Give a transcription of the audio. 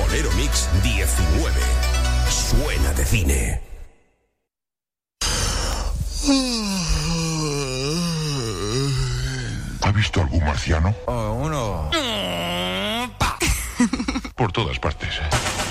Bolero Mix 19. Suena de cine. ¿Ha visto algún marciano? Uno. Por todas partes.